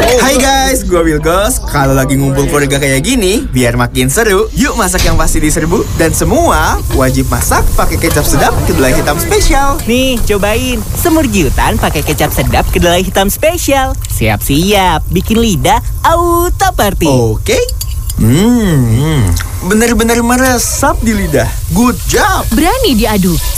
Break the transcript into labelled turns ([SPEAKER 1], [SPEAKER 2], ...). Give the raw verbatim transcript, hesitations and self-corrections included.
[SPEAKER 1] Hai guys, gue Wilgos. Kalau lagi ngumpul keluarga kayak gini, biar makin seru, yuk masak yang pasti diserbu. Dan semua wajib masak pakai kecap sedap kedelai hitam spesial.
[SPEAKER 2] Nih, cobain semur jiutan pakai kecap sedap kedelai hitam spesial. Siap-siap, bikin lidah auto party.
[SPEAKER 1] Oke. Hmm, bener-bener meresap di lidah. Good job.
[SPEAKER 3] Berani diadu.